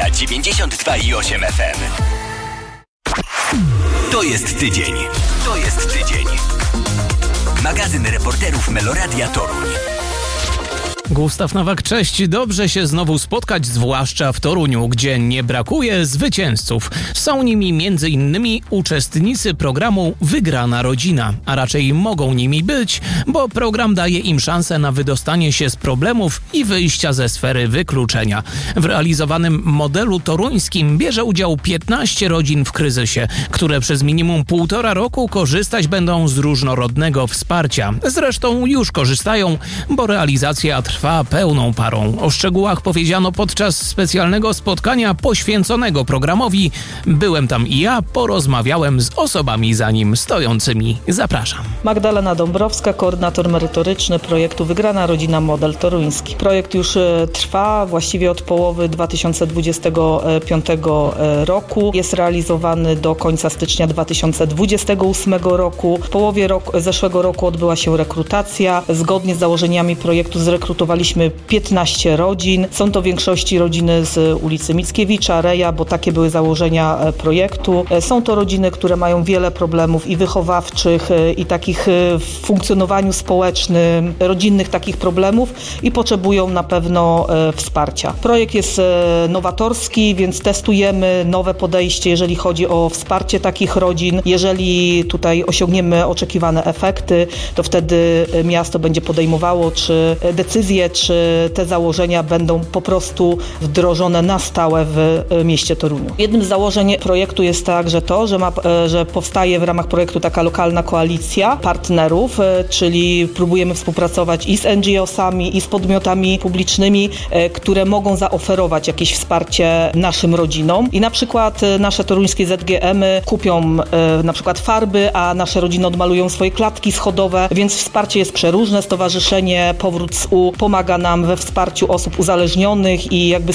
na 92,8 FM. To jest tydzień. To jest tydzień. Magazyn reporterów Meloradia Toruń. Gustaw Nowak, cześć. Dobrze się znowu spotkać, zwłaszcza w Toruniu, gdzie nie brakuje zwycięzców. Są nimi m.in. uczestnicy programu Wygrana Rodzina, a raczej mogą nimi być, bo program daje im szansę na wydostanie się z problemów i wyjścia ze sfery wykluczenia. W realizowanym modelu toruńskim bierze udział 15 rodzin w kryzysie, które przez minimum 1,5 roku korzystać będą z różnorodnego wsparcia. Zresztą już korzystają, bo realizacja trwa pełną parą. O szczegółach powiedziano podczas specjalnego spotkania poświęconego programowi. Byłem tam i ja, porozmawiałem z osobami za nim stojącymi. Zapraszam. Magdalena Dąbrowska, koordynator merytoryczny projektu Wygrana Rodzina Model Toruński. Projekt już trwa właściwie od połowy 2025 roku. Jest realizowany do końca stycznia 2028 roku. W połowie zeszłego roku odbyła się rekrutacja. Zgodnie z założeniami projektu zrekrutowaliśmy 15 rodzin. Są to w większości rodziny z ulicy Mickiewicza, Reja, bo takie były założenia projektu. Są to rodziny, które mają wiele problemów i wychowawczych, i takich w funkcjonowaniu społecznym, rodzinnych takich problemów i potrzebują na pewno wsparcia. Projekt jest nowatorski, więc testujemy nowe podejście, jeżeli chodzi o wsparcie takich rodzin. Jeżeli tutaj osiągniemy oczekiwane efekty, to wtedy miasto będzie podejmowało decyzje, czy te założenia będą po prostu wdrożone na stałe w mieście Toruniu. Jednym z założeń projektu jest także to, że powstaje w ramach projektu taka lokalna koalicja partnerów, czyli próbujemy współpracować i z NGO-sami, i z podmiotami publicznymi, które mogą zaoferować jakieś wsparcie naszym rodzinom. I na przykład nasze toruńskie ZGM-y kupią na przykład farby, a nasze rodziny odmalują swoje klatki schodowe, więc wsparcie jest przeróżne. Stowarzyszenie Powrót z U pomaga nam we wsparciu osób uzależnionych i jakby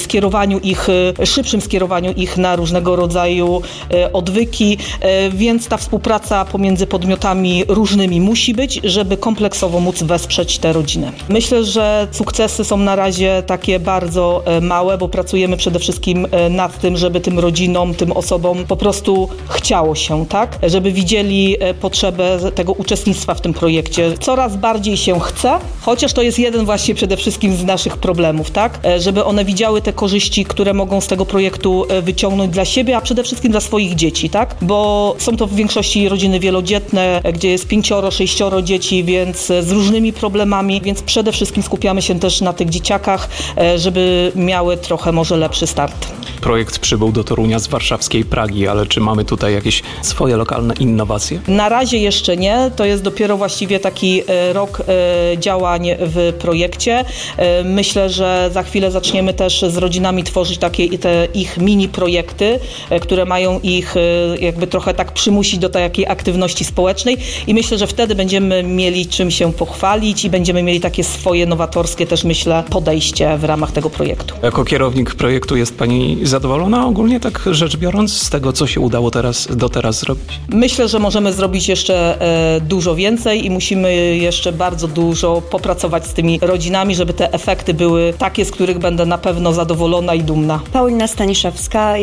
szybszym skierowaniu ich na różnego rodzaju odwyki, więc ta współpraca pomiędzy podmiotami różnymi musi być, żeby kompleksowo móc wesprzeć te rodziny. Myślę, że sukcesy są na razie takie bardzo małe, bo pracujemy przede wszystkim nad tym, żeby tym rodzinom, tym osobom po prostu chciało się, tak? Żeby widzieli potrzebę tego uczestnictwa w tym projekcie. Coraz bardziej się chce, chociaż to jest jeden właśnie przede wszystkim z naszych problemów, tak? Żeby one widziały te korzyści, które mogą z tego projektu wyciągnąć dla siebie, a przede wszystkim dla swoich dzieci, tak? Bo są to w większości rodziny wielodzietne, gdzie jest 5, 6 dzieci, więc z różnymi problemami, więc przede wszystkim skupiamy się też na tych dzieciakach, żeby miały trochę może lepszy start. Projekt przybył do Torunia z warszawskiej Pragi, ale czy mamy tutaj jakieś swoje lokalne innowacje? Na razie jeszcze nie. To jest dopiero właściwie taki rok działań w projekcie. Myślę, że za chwilę zaczniemy też z rodzinami tworzyć takie te ich mini projekty, które mają ich jakby trochę tak przymusić do takiej aktywności społecznej i myślę, że wtedy będziemy mieli czym się pochwalić i będziemy mieli takie swoje nowatorskie też, myślę, podejście w ramach tego projektu. Jako kierownik projektu jest Pani zadowolona ogólnie, tak rzecz biorąc, z tego, co się udało do teraz zrobić? Myślę, że możemy zrobić jeszcze dużo więcej i musimy jeszcze bardzo dużo popracować z tymi rodzinami, żeby te efekty były takie, z których będę na pewno zadowolona i dumna. Paulina Staniszewska,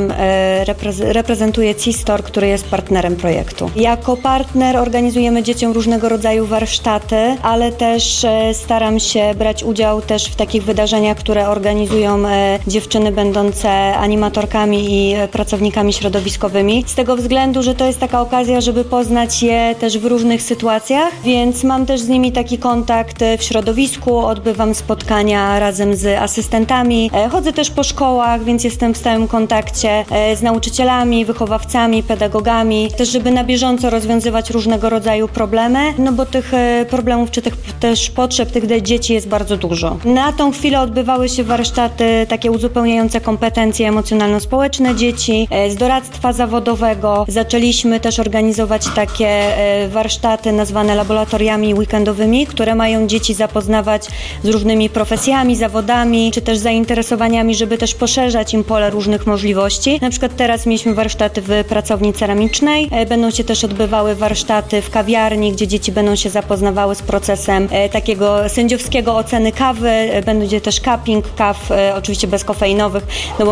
reprezentuję CISTOR, który jest partnerem projektu. Jako partner organizujemy dzieciom różnego rodzaju warsztaty, ale też staram się brać udział też w takich wydarzeniach, które organizują dziewczyny będące animatorkami i pracownikami środowiskowymi. Z tego względu, że to jest taka okazja, żeby poznać je też w różnych sytuacjach, więc mam też z nimi taki kontakt w środowisku, odbywam spotkania razem z asystentami, chodzę też po szkołach, więc jestem w stałym kontakcie z nauczycielami, wychowawcami, pedagogami, też żeby na bieżąco rozwiązywać różnego rodzaju problemy, no bo tych problemów czy tych też potrzeb tych dzieci jest bardzo dużo. Na tą chwilę odbywały się warsztaty takie uzupełniające kompetencje emocjonalno-społeczne dzieci, z doradztwa zawodowego. Zaczęliśmy też organizować takie warsztaty nazwane laboratoriami weekendowymi, które mają dzieci zapoznawać z różnymi profesjami, zawodami, czy też zainteresowaniami, żeby też poszerzać im pole różnych możliwości. Na przykład teraz mieliśmy warsztaty w pracowni ceramicznej, będą się też odbywały warsztaty w kawiarni, gdzie dzieci będą się zapoznawały z procesem takiego sędziowskiego oceny kawy, będzie też cupping kaw, oczywiście bezkofeinowych, no bo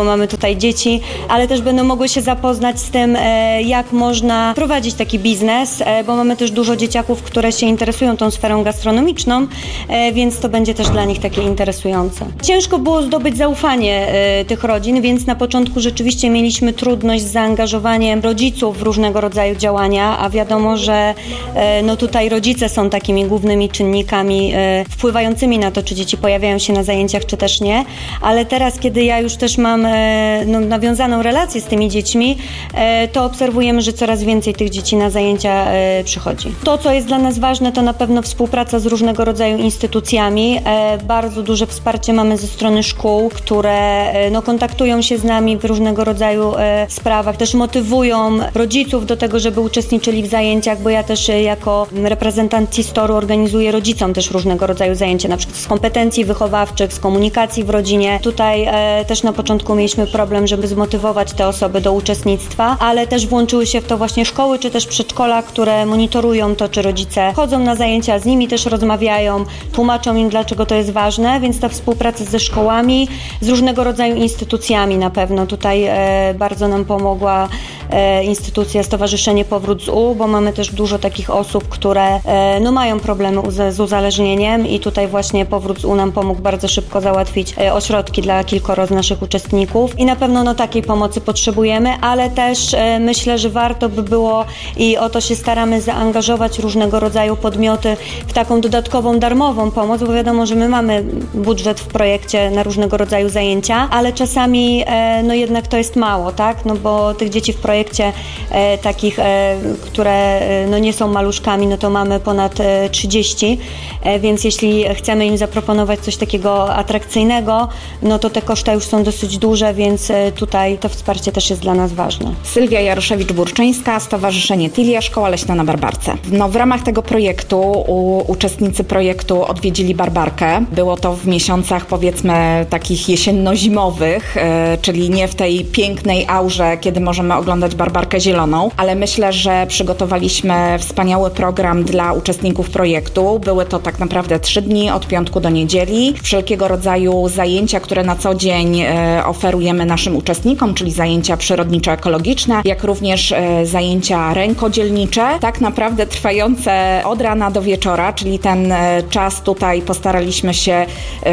bo mamy tutaj dzieci, ale też będą mogły się zapoznać z tym, jak można prowadzić taki biznes, bo mamy też dużo dzieciaków, które się interesują tą sferą gastronomiczną, więc to będzie też dla nich takie interesujące. Ciężko było zdobyć zaufanie tych rodzin, więc na początku rzeczywiście mieliśmy trudność z zaangażowaniem rodziców w różnego rodzaju działania, a wiadomo, że no tutaj rodzice są takimi głównymi czynnikami wpływającymi na to, czy dzieci pojawiają się na zajęciach, czy też nie, ale teraz, kiedy ja już też mam nawiązaną relację z tymi dziećmi, to obserwujemy, że coraz więcej tych dzieci na zajęcia przychodzi. To, co jest dla nas ważne, to na pewno współpraca z różnego rodzaju instytucjami. Bardzo duże wsparcie mamy ze strony szkół, które kontaktują się z nami w różnego rodzaju sprawach, też motywują rodziców do tego, żeby uczestniczyli w zajęciach, bo ja też jako reprezentant CISTOR-u organizuję rodzicom też różnego rodzaju zajęcia, na przykład z kompetencji wychowawczych, z komunikacji w rodzinie. Tutaj też na początku mieliśmy problem, żeby zmotywować te osoby do uczestnictwa, ale też włączyły się w to właśnie szkoły, czy też przedszkola, które monitorują to, czy rodzice chodzą na zajęcia, z nimi też rozmawiają, tłumaczą im, dlaczego to jest ważne, więc ta współpraca ze szkołami, z różnego rodzaju instytucjami na pewno. Tutaj bardzo nam pomogła instytucja Stowarzyszenie Powrót z U, bo mamy też dużo takich osób, które mają problemy z uzależnieniem i tutaj właśnie Powrót z U nam pomógł bardzo szybko załatwić ośrodki dla kilkoro z naszych uczestników i na pewno takiej pomocy potrzebujemy, ale też myślę, że warto by było i o to się staramy zaangażować różnego rodzaju podmioty w taką dodatkową, darmową pomoc, bo wiadomo, że my mamy budżet w projekcie na różnego rodzaju zajęcia, ale czasami jednak to jest mało, tak? Bo tych dzieci w projekcie takich, które nie są maluszkami, to mamy ponad 30, więc jeśli chcemy im zaproponować coś takiego atrakcyjnego, to te koszta już są dosyć duże, więc tutaj to wsparcie też jest dla nas ważne. Sylwia Jaroszewicz-Burczyńska, Stowarzyszenie Tilia, Szkoła Leśna na Barbarce. W ramach tego projektu uczestnicy projektu odwiedzili Barbarkę. Było to w miesiącach, powiedzmy, takich jesienno-zimowych, czyli nie w tej pięknej aurze, kiedy możemy oglądać Barbarkę zieloną, ale myślę, że przygotowaliśmy wspaniały program dla uczestników projektu. Były to tak naprawdę 3 dni, od piątku do niedzieli. Wszelkiego rodzaju zajęcia, które na co dzień oferujemy naszym uczestnikom, czyli zajęcia przyrodniczo-ekologiczne, jak również zajęcia rękodzielnicze, tak naprawdę trwające od rana do wieczora, czyli ten czas tutaj postaraliśmy się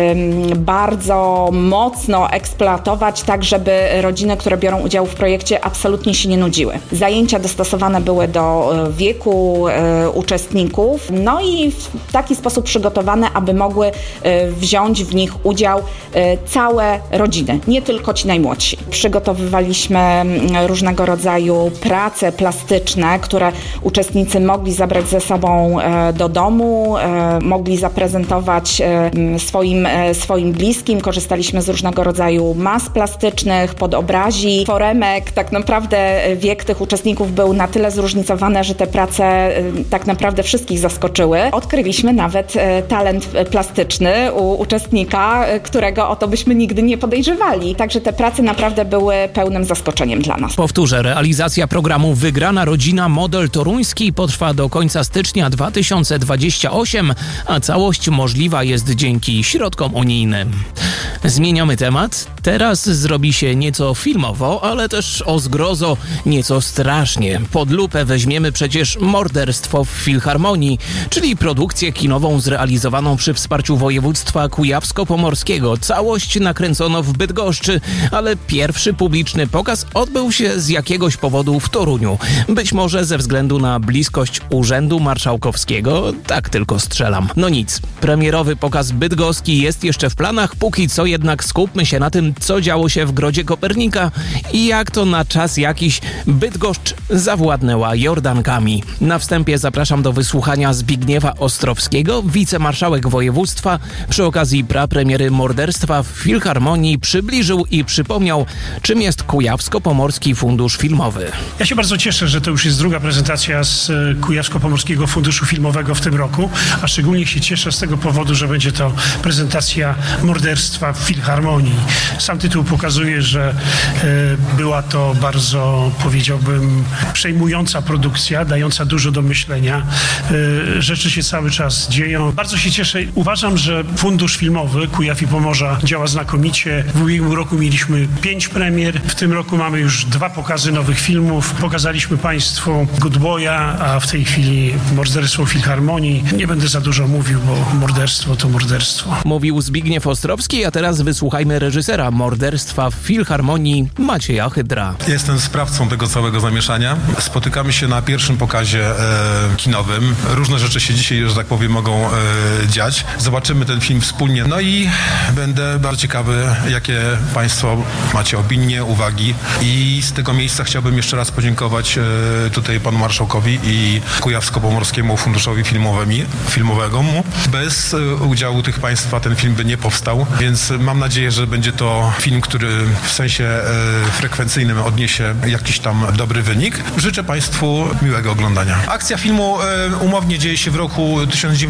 bardzo mocno eksploatować, tak żeby rodziny, które biorą udział w projekcie, absolutnie się nie nudziły. Zajęcia dostosowane były do wieku uczestników, i w taki sposób przygotowane, aby mogły wziąć w nich udział całe rodziny, nie tylko ci najmłodsi. Przygotowywaliśmy różnego rodzaju prace plastyczne, które uczestnicy mogli zabrać ze sobą do domu, mogli zaprezentować swoim bliskim. Korzystaliśmy z różnego rodzaju mas plastycznych, podobrazi, foremek. Tak naprawdę wiek tych uczestników był na tyle zróżnicowany, że te prace tak naprawdę wszystkich zaskoczyły. Odkryliśmy nawet talent plastyczny u uczestnika, którego o to byśmy nigdy nie podejrzewali. Także te prace naprawdę były pełnym zaskoczeniem dla nas. Powtórzę, realizacja programu Wygrana Rodzina Model Toruński potrwa do końca stycznia 2028, a całość możliwa jest dzięki środkom unijnym. Zmieniamy temat. Teraz zrobi się nieco filmowo, ale też o zgrozo nieco strasznie. Pod lupę weźmiemy przecież Morderstwo w Filharmonii, czyli produkcję kinową zrealizowaną przy wsparciu województwa kujawsko-pomorskiego. Całość nakręcono w Bydgoszczy, ale pierwszy publiczny pokaz odbył się z jakiegoś powodu w Toruniu. Być może ze względu na bliskość Urzędu Marszałkowskiego, tak tylko strzelam. No nic, premierowy pokaz bydgoski jest jeszcze w planach, póki co jednak skupmy się na tym, co działo się w Grodzie Kopernika i jak to na czas jakiś Bydgoszcz zawładnęła Jordankami. Na wstępie zapraszam do wysłuchania Zbigniewa Ostrowskiego, wicemarszałek województwa. Przy okazji prapremiery Morderstwa w Filharmonii przybliżył i przypomniał, czym jest Kujawsko-Pomorski Fundusz Filmowy. Ja się bardzo cieszę, że to już jest druga prezentacja z Kujawsko-Pomorskiego Funduszu Filmowego w tym roku, a szczególnie się cieszę z tego powodu, że będzie to prezentacja Morderstwa w Filharmonii. Sam tytuł pokazuje, że była to bardzo bardzo, powiedziałbym, przejmująca produkcja, dająca dużo do myślenia. Rzeczy się cały czas dzieją. Bardzo się cieszę. Uważam, że Fundusz Filmowy Kujaw i Pomorza działa znakomicie. W ubiegłym roku mieliśmy 5 premier. W tym roku mamy już 2 pokazy nowych filmów. Pokazaliśmy Państwu Good Boya, a w tej chwili Morderstwo Filharmonii. Nie będę za dużo mówił, bo morderstwo to morderstwo. Mówił Zbigniew Ostrowski, a teraz wysłuchajmy reżysera Morderstwa w Filharmonii Macieja Hydra. Jestem sprawcą tego całego zamieszania. Spotykamy się na pierwszym pokazie kinowym. Różne rzeczy się dzisiaj, że tak powiem, mogą dziać. Zobaczymy ten film wspólnie. No i będę bardzo ciekawy, jakie Państwo macie opinie, uwagi. I z tego miejsca chciałbym jeszcze raz podziękować tutaj panu marszałkowi i Kujawsko-Pomorskiemu Funduszowi Filmowemu. Bez udziału tych Państwa ten film by nie powstał, więc mam nadzieję, że będzie to film, który w sensie frekwencyjnym odniesie jakiś tam dobry wynik. Życzę Państwu miłego oglądania. Akcja filmu umownie dzieje się w roku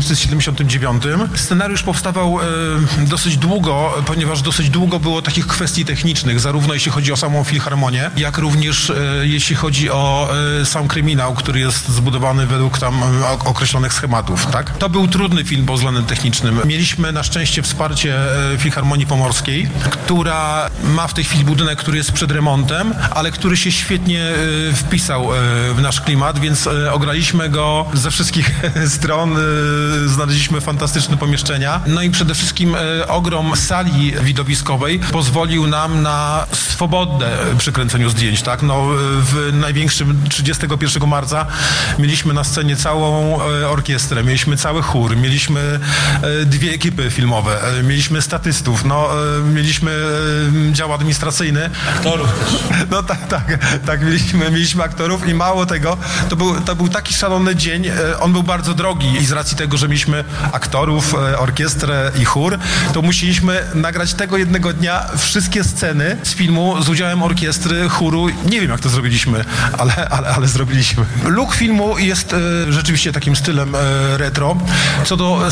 1979. Scenariusz powstawał dosyć długo, ponieważ dosyć długo było takich kwestii technicznych, zarówno jeśli chodzi o samą filharmonię, jak również jeśli chodzi o sam kryminał, który jest zbudowany według tam określonych schematów, tak? To był trudny film pod względem technicznym. Mieliśmy na szczęście wsparcie Filharmonii Pomorskiej, która ma w tej chwili budynek, który jest przed remontem, ale który się świetnie wpisał w nasz klimat, więc ograliśmy go ze wszystkich stron, znaleźliśmy fantastyczne pomieszczenia. No i przede wszystkim ogrom sali widowiskowej pozwolił nam na swobodne przy kręceniu zdjęć, tak? No, w największym 31 marca mieliśmy na scenie całą orkiestrę, mieliśmy cały chór, mieliśmy 2 ekipy filmowe, mieliśmy statystów, no, mieliśmy dział administracyjny. Aktorów też. No tak, mieliśmy aktorów i mało tego, to był taki szalony dzień, on był bardzo drogi i z racji tego, że mieliśmy aktorów, orkiestrę i chór, to musieliśmy nagrać tego jednego dnia wszystkie sceny z filmu z udziałem orkiestry, chóru. Nie wiem, jak to zrobiliśmy, ale zrobiliśmy. Look filmu jest rzeczywiście takim stylem retro. Co do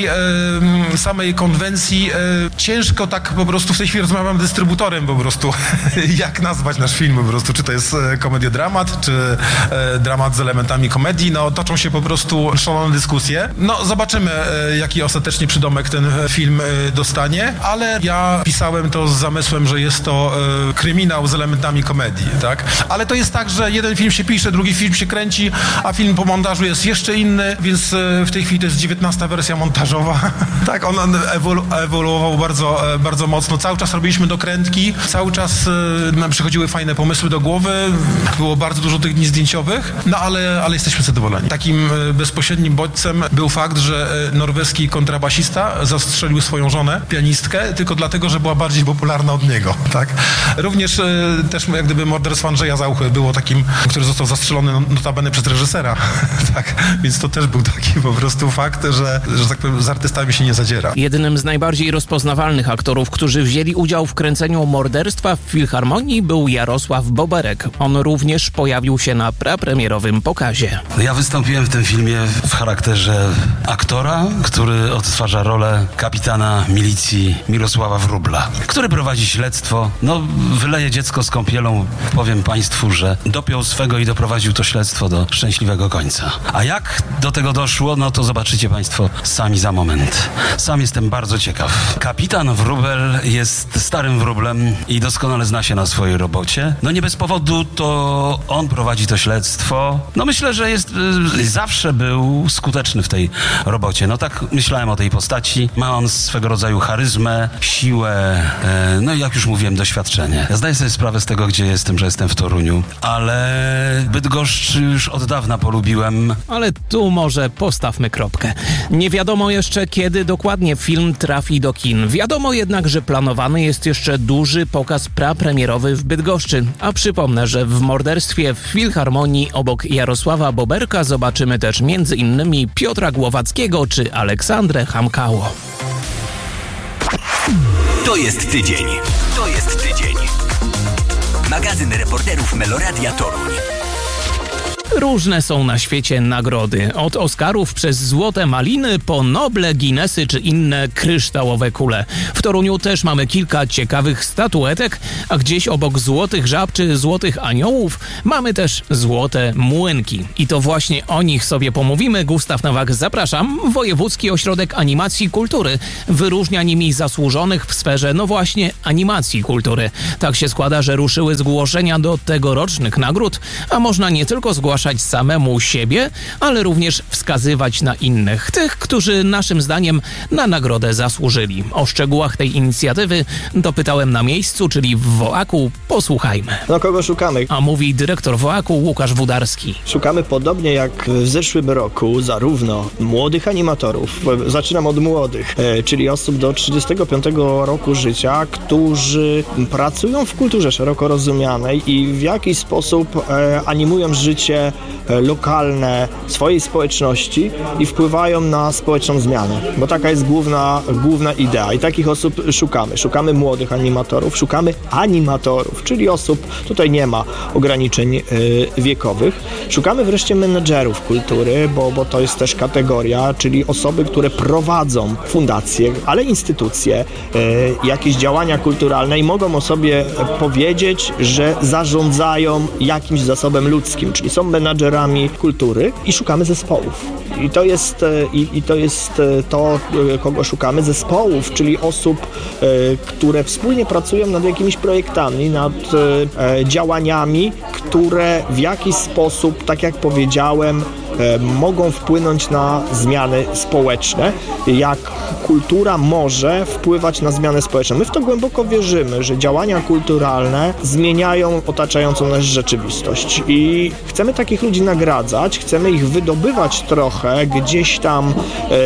samej konwencji, ciężko tak po prostu w tej chwili rozmawiam z dystrybutorem po prostu, jak nazwać nasz film po prostu, czy to jest komediodramat, czy dramat z elementami komedii, no toczą się po prostu szalone dyskusje. No zobaczymy, jaki ostatecznie przydomek ten film dostanie, ale ja pisałem to z zamysłem, że jest to kryminał z elementami komedii, tak? Ale to jest tak, że jeden film się pisze, drugi film się kręci, a film po montażu jest jeszcze inny, więc w tej chwili to jest 19. wersja montażowa. Tak, on ewoluował bardzo, bardzo mocno. Cały czas robiliśmy dokrętki, cały czas nam przychodziły fajne pomysły do głowy, było bardzo dużo tych dni zdjęciowych, no ale jesteśmy zadowoleni. Takim bezpośrednim bodźcem był fakt, że norweski kontrabasista zastrzelił swoją żonę, pianistkę, tylko dlatego, że była bardziej popularna od niego, tak? Również też jak gdyby morderstwo Andrzeja Zauchy było takim, który został zastrzelony notabene przez reżysera, tak? Więc to też był taki po prostu fakt, że tak powiem, z artystami się nie zadziera. Jednym z najbardziej rozpoznawalnych aktorów, którzy wzięli udział w kręceniu Morderstwa w Filharmonii, był Jarosław Boberek. On również pojawił się na prapremierowym pokazie. Ja wystąpiłem w tym filmie w charakterze aktora, który odtwarza rolę kapitana milicji Mirosława Wróbla, który prowadzi śledztwo. No, wyleje dziecko z kąpielą. Powiem Państwu, że dopiął swego i doprowadził to śledztwo do szczęśliwego końca. A jak do tego doszło, no to zobaczycie Państwo sami za moment. Sam jestem bardzo ciekaw. Kapitan Wróbel jest starym wróblem i doskonale zna się na swojej robocie. No nie bez powodu to on prowadzi to śledztwo. No myślę, że zawsze był skuteczny w tej robocie. No tak myślałem o tej postaci. Ma on swego rodzaju charyzmę, siłę, no i jak już mówiłem, doświadczenie. Ja zdaję sobie sprawę z tego, gdzie jestem, że jestem w Toruniu, ale Bydgoszcz już od dawna polubiłem. Ale tu może postawmy kropkę. Nie wiadomo jeszcze, kiedy dokładnie film trafi do kin. Wiadomo jednak, że planowany jest jeszcze duży pokaz prapremierowy w Bydgoszczy. A przypomnę, że w Morderstwie w Filharmonii obok Jarosława Boberka zobaczymy też m.in. Piotra Głowackiego czy Aleksandrę Hamkało. To jest tydzień. To jest tydzień. Magazyn reporterów Meloradia Toruń. Różne są na świecie nagrody. Od Oscarów przez Złote Maliny po Noble, Guinnessy czy inne kryształowe kule. W Toruniu też mamy kilka ciekawych statuetek, a gdzieś obok Złotych Żab czy Złotych Aniołów mamy też Złote Młynki. I to właśnie o nich sobie pomówimy. Gustaw Nowak, zapraszam. Wojewódzki Ośrodek Animacji i Kultury wyróżnia nimi zasłużonych w sferze, no właśnie, animacji kultury. Tak się składa, że ruszyły zgłoszenia do tegorocznych nagród, a można nie tylko zgłaszać samemu siebie, ale również wskazywać na innych, tych, którzy naszym zdaniem na nagrodę zasłużyli. O szczegółach tej inicjatywy dopytałem na miejscu, czyli w WOAK-u. Posłuchajmy. No kogo szukamy? A mówi dyrektor WOAK-u Łukasz Wudarski. Szukamy podobnie jak w zeszłym roku zarówno młodych animatorów, zaczynam od młodych, czyli osób do 35 roku życia, którzy pracują w kulturze szeroko rozumianej i w jakiś sposób animują życie lokalne swojej społeczności i wpływają na społeczną zmianę, bo taka jest główna idea i takich osób szukamy. Szukamy młodych animatorów, szukamy animatorów, czyli osób, tutaj nie ma ograniczeń wiekowych. Szukamy wreszcie menedżerów kultury, bo to jest też kategoria, czyli osoby, które prowadzą fundacje, ale instytucje, jakieś działania kulturalne i mogą o sobie powiedzieć, że zarządzają jakimś zasobem ludzkim, czyli są menadżerami kultury i szukamy zespołów. I to jest to, kogo szukamy, zespołów, czyli osób, które wspólnie pracują nad jakimiś projektami, nad działaniami, które w jakiś sposób, tak jak powiedziałem, mogą wpłynąć na zmiany społeczne, jak kultura może wpływać na zmiany społeczne. My w to głęboko wierzymy, że działania kulturalne zmieniają otaczającą nas rzeczywistość i chcemy takich ludzi nagradzać, chcemy ich wydobywać trochę gdzieś tam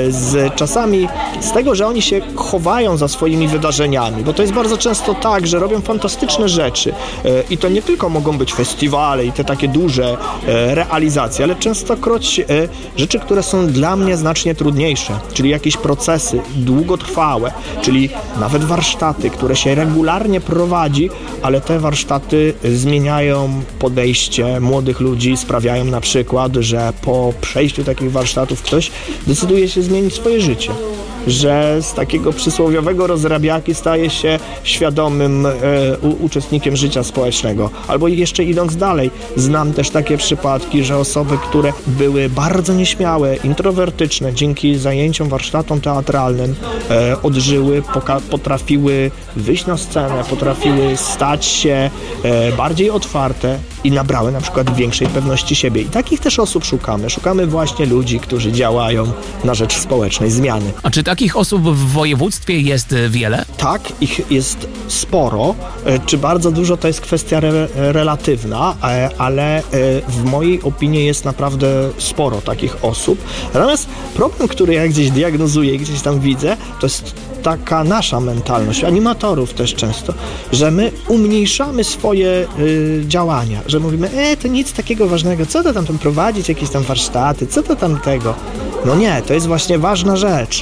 czasami z tego, że oni się chowają za swoimi wydarzeniami, bo to jest bardzo często tak, że robią fantastyczne rzeczy i to nie tylko mogą być festiwale i te takie duże realizacje, ale częstokroć rzeczy, które są dla mnie znacznie trudniejsze, czyli jakieś procesy długotrwałe, czyli nawet warsztaty, które się regularnie prowadzi, ale te warsztaty zmieniają podejście młodych ludzi, sprawiają na przykład, że po przejściu takich warsztatów ktoś decyduje się zmienić swoje życie, że z takiego przysłowiowego rozrabiaki staje się świadomym uczestnikiem życia społecznego. Albo jeszcze idąc dalej, znam też takie przypadki, że osoby, które były bardzo nieśmiałe, introwertyczne, dzięki zajęciom warsztatom teatralnym odżyły, potrafiły wyjść na scenę, potrafiły stać się bardziej otwarte i nabrały na przykład większej pewności siebie. I takich też osób szukamy. Szukamy właśnie ludzi, którzy działają na rzecz społecznej zmiany. A czy takich osób w województwie jest wiele? Tak, ich jest sporo. Czy bardzo dużo, to jest kwestia relatywna, ale w mojej opinii jest naprawdę sporo takich osób. Natomiast problem, który ja gdzieś diagnozuję i gdzieś tam widzę, to jest taka nasza mentalność, animatorów też często, że my umniejszamy swoje działania, że mówimy, to nic takiego ważnego, co to tam prowadzić, jakieś tam warsztaty, co to tam tego. No nie, to jest właśnie ważna rzecz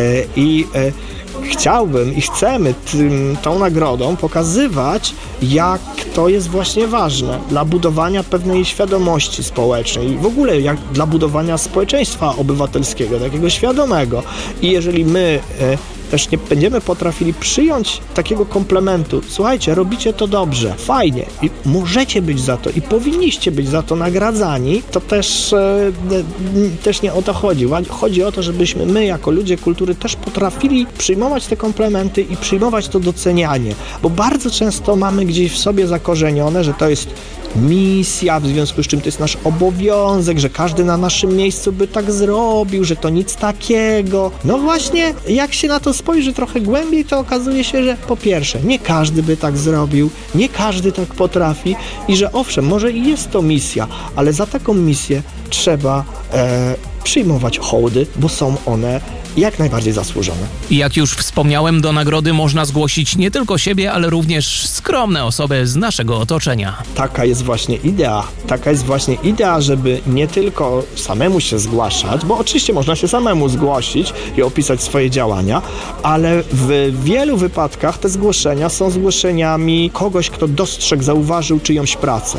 chciałbym i chcemy tą nagrodą pokazywać, jak to jest właśnie ważne dla budowania pewnej świadomości społecznej i w ogóle jak dla budowania społeczeństwa obywatelskiego, takiego świadomego. I jeżeli my też nie będziemy potrafili przyjąć takiego komplementu, słuchajcie, robicie to dobrze, fajnie i możecie być za to i powinniście być za to nagradzani, to też nie o to chodzi. Chodzi o to, żebyśmy my jako ludzie kultury też potrafili przyjmować te komplementy i przyjmować to docenianie, bo bardzo często mamy gdzieś w sobie zakorzenione, że to jest misja, w związku z czym to jest nasz obowiązek, że każdy na naszym miejscu by tak zrobił, że to nic takiego. No właśnie, jak się na to spojrzy trochę głębiej, to okazuje się, że po pierwsze, nie każdy by tak zrobił, nie każdy tak potrafi i że owszem, może i jest to misja, ale za taką misję trzeba przyjmować hołdy, bo są one jak najbardziej zasłużone. Jak już wspomniałem, do nagrody można zgłosić nie tylko siebie, ale również skromne osoby z naszego otoczenia. Taka jest właśnie idea, żeby nie tylko samemu się zgłaszać, bo oczywiście można się samemu zgłosić i opisać swoje działania, ale w wielu wypadkach te zgłoszenia są zgłoszeniami kogoś, kto dostrzegł, zauważył czyjąś pracę,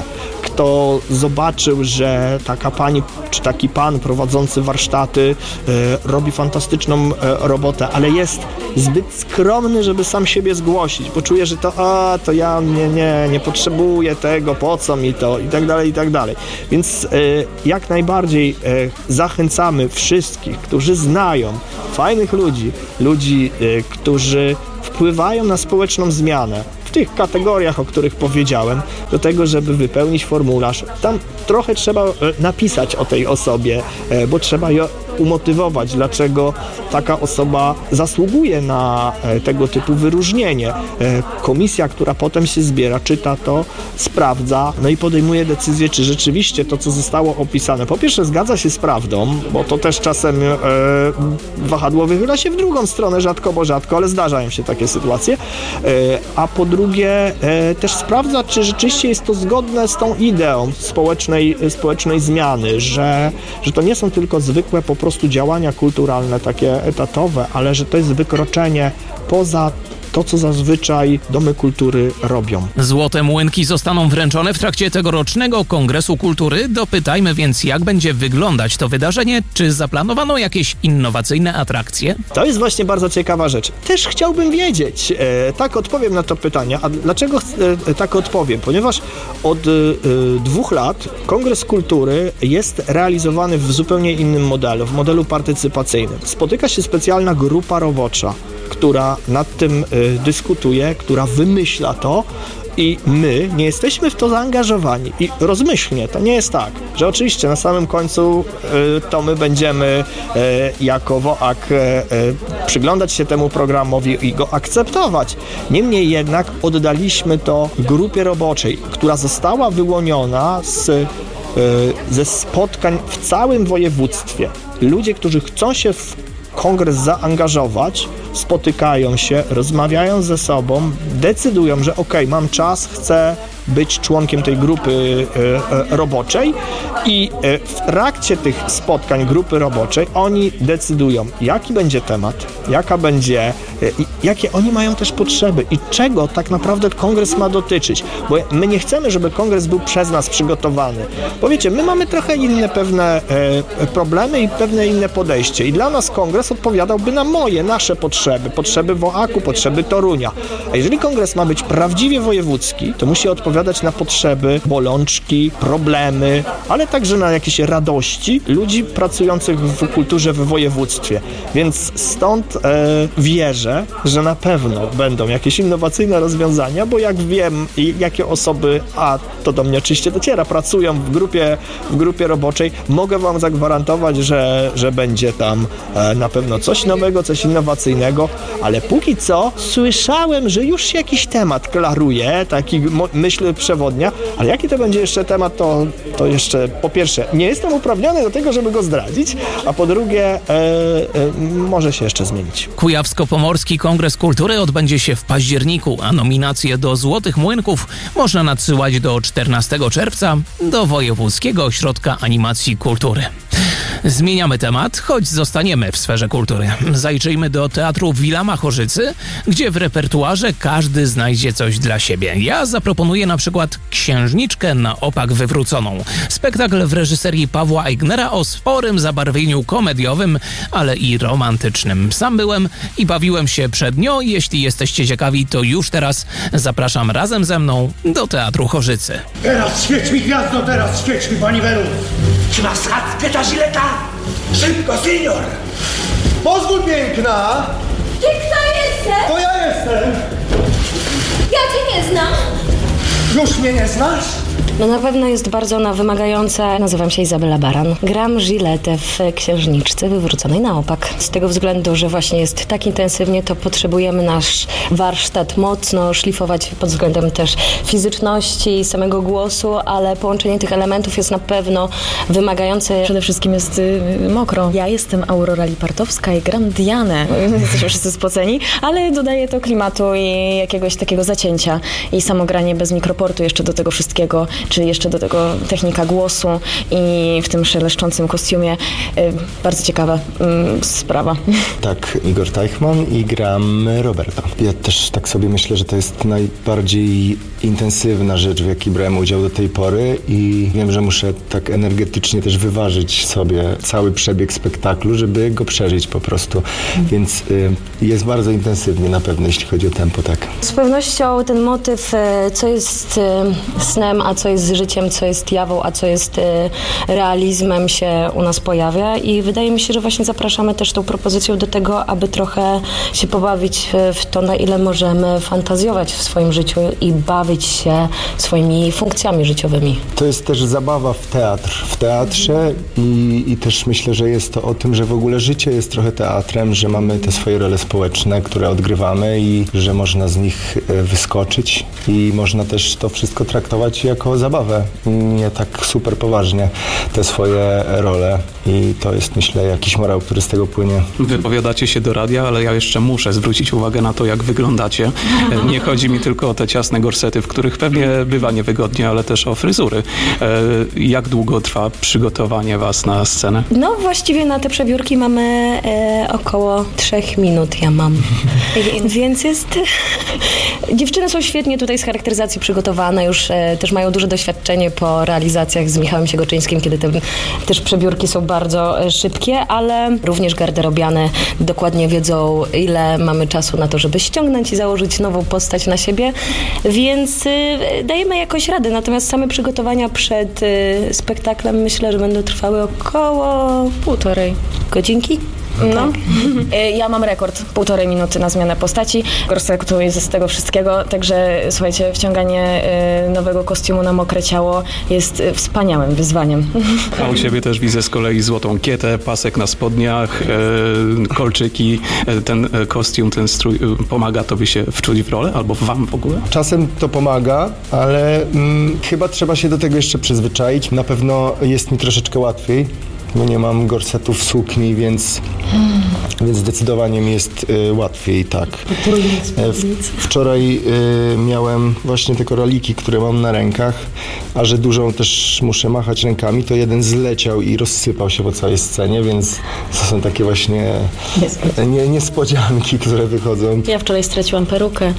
kto zobaczył, że taka pani czy taki pan prowadzący warsztaty robi fantastyczną robotę, ale jest zbyt skromny, żeby sam siebie zgłosić, bo czuje, że to ja nie potrzebuję tego, po co mi to i tak dalej. Więc jak najbardziej zachęcamy wszystkich, którzy znają fajnych ludzi, którzy wpływają na społeczną zmianę w tych kategoriach, o których powiedziałem, do tego, żeby wypełnić formularz. Tam trochę trzeba napisać o tej osobie, bo trzeba ją umotywować, dlaczego taka osoba zasługuje na tego typu wyróżnienie. Komisja, która potem się zbiera, czyta to, sprawdza, no i podejmuje decyzję, czy rzeczywiście to, co zostało opisane, po pierwsze zgadza się z prawdą, bo to też czasem wahadło wychyla się w drugą stronę, rzadko, ale zdarzają się takie sytuacje, a po drugie też sprawdza, czy rzeczywiście jest to zgodne z tą ideą społecznej zmiany, że to nie są tylko zwykłe po prostu działania kulturalne, takie etatowe, ale że to jest wykroczenie poza to, co zazwyczaj domy kultury robią. Złote młynki zostaną wręczone w trakcie tegorocznego Kongresu Kultury. Dopytajmy więc, jak będzie wyglądać to wydarzenie. Czy zaplanowano jakieś innowacyjne atrakcje? To jest właśnie bardzo ciekawa rzecz. Też chciałbym wiedzieć, tak odpowiem na to pytanie. A dlaczego tak odpowiem? Ponieważ od 2 lat Kongres Kultury jest realizowany w zupełnie innym modelu, w modelu partycypacyjnym. Spotyka się specjalna grupa robocza, która nad tym dyskutuje, która wymyśla to i my nie jesteśmy w to zaangażowani. I rozmyślnie, to nie jest tak, że oczywiście na samym końcu to my będziemy jako WOAK przyglądać się temu programowi i go akceptować. Niemniej jednak oddaliśmy to grupie roboczej, która została wyłoniona ze spotkań w całym województwie. Ludzie, którzy chcą się w kongres zaangażować, spotykają się, rozmawiają ze sobą, decydują, że mam czas, chcę być członkiem tej grupy roboczej i w trakcie tych spotkań grupy roboczej oni decydują, jaki będzie temat, jakie oni mają też potrzeby i czego tak naprawdę kongres ma dotyczyć, bo my nie chcemy, żeby kongres był przez nas przygotowany, bo wiecie, my mamy trochę inne pewne problemy i pewne inne podejście i dla nas kongres odpowiadałby na nasze potrzeby WOAK-u, potrzeby Torunia, a jeżeli kongres ma być prawdziwie wojewódzki, to musi odpowiadać na potrzeby, bolączki, problemy, ale także na jakieś radości ludzi pracujących w kulturze w województwie. Więc stąd wierzę, że na pewno będą jakieś innowacyjne rozwiązania, bo jak wiem, jakie osoby, a to do mnie oczywiście dociera, pracują w grupie roboczej, mogę wam zagwarantować, że będzie tam na pewno coś nowego, coś innowacyjnego, ale póki co słyszałem, że już się jakiś temat klaruje, taki myśl przewodnia, ale jaki to będzie jeszcze temat, to jeszcze po pierwsze nie jestem uprawniony do tego, żeby go zdradzić, a po drugie może się jeszcze zmienić. Kujawsko-Pomorski Kongres Kultury odbędzie się w październiku, a nominacje do Złotych Młynków można nadsyłać do 14 czerwca do Wojewódzkiego Ośrodka Animacji Kultury. Zmieniamy temat, choć zostaniemy w sferze kultury. Zajrzyjmy do Teatru Wilama Chorzycy, gdzie w repertuarze każdy znajdzie coś dla siebie. Ja zaproponuję na przykład Księżniczkę na opak wywróconą. Spektakl w reżyserii Pawła Eignera o sporym zabarwieniu komediowym, ale i romantycznym. Sam byłem i bawiłem się przed nią. Jeśli jesteście ciekawi, to już teraz zapraszam razem ze mną do Teatru Chorzycy. Teraz świeć mi gwiazdo, teraz świeć mi pani Welu. Czy masz schadzkę ta żileta? Szybko, senior! Pozwól, piękna! Ty kto jesteś? To ja jestem! Ja cię nie znam! Już mnie nie znasz? No na pewno jest bardzo ona wymagająca. Nazywam się Izabela Baran. Gram Żyletę w Księżniczce wywróconej na opak. Z tego względu, że właśnie jest tak intensywnie, to potrzebujemy nasz warsztat mocno szlifować pod względem też fizyczności, samego głosu, ale połączenie tych elementów jest na pewno wymagające. Przede wszystkim jest mokro. Ja jestem Aurora Lipartowska i gram Dianę. Jesteśmy wszyscy spoceni, ale dodaję to klimatu i jakiegoś takiego zacięcia i samo granie bez mikroportu jeszcze do tego wszystkiego czy jeszcze do tego technika głosu i w tym szeleszczącym kostiumie. Bardzo ciekawa sprawa. Tak, Igor Teichmann i gram Roberta. Ja też tak sobie myślę, że to jest najbardziej intensywna rzecz, w jakiej brałem udział do tej pory i wiem, że muszę tak energetycznie też wyważyć sobie cały przebieg spektaklu, żeby go przeżyć po prostu. Więc jest bardzo intensywnie na pewno, jeśli chodzi o tempo, tak. Z pewnością ten motyw, co jest snem, a co jest życiem, co jest jawą, a co jest realizmem się u nas pojawia i wydaje mi się, że właśnie zapraszamy też tą propozycją do tego, aby trochę się pobawić w to, na ile możemy fantazjować w swoim życiu i bawić się swoimi funkcjami życiowymi. To jest też zabawa w teatrze i też myślę, że jest to o tym, że w ogóle życie jest trochę teatrem, że mamy te swoje role społeczne, które odgrywamy i że można z nich wyskoczyć i można też to wszystko traktować jako zabawę, nie tak super poważnie te swoje role i to jest, myślę, jakiś morał, który z tego płynie. Wypowiadacie się do radia, ale ja jeszcze muszę zwrócić uwagę na to, jak wyglądacie. Nie chodzi mi tylko o te ciasne gorsety, w których pewnie bywa niewygodnie, ale też o fryzury. Jak długo trwa przygotowanie was na scenę? No właściwie na te przebiórki mamy około 3 minut ja mam. Więc jest... Dziewczyny są świetnie tutaj z charakteryzacji przygotowane, już też mają duże doświadczenie po realizacjach z Michałem Siegoczyńskim, kiedy te też przebiórki są bardzo szybkie, ale również garderobiane dokładnie wiedzą, ile mamy czasu na to, żeby ściągnąć i założyć nową postać na siebie, więc dajemy jakoś radę. Natomiast same przygotowania przed spektaklem myślę, że będą trwały około 1,5 godzinki. No, ja mam rekord 1,5 minuty na zmianę postaci. Gorsetu jest z tego wszystkiego, także słuchajcie, wciąganie nowego kostiumu na mokre ciało jest wspaniałym wyzwaniem. A u ciebie też widzę z kolei złotą kietę, pasek na spodniach, kolczyki. Ten kostium, ten strój pomaga tobie się wczuć w rolę albo wam w ogóle? Czasem to pomaga, ale chyba trzeba się do tego jeszcze przyzwyczaić. Na pewno jest mi troszeczkę łatwiej, bo nie mam gorsetów, sukni, więc zdecydowanie mi jest łatwiej, tak. Wczoraj miałem właśnie te koraliki, które mam na rękach, a że dużą też muszę machać rękami, to jeden zleciał i rozsypał się po całej scenie, więc to są takie właśnie niespodzianki, które wychodzą. Ja wczoraj straciłam perukę.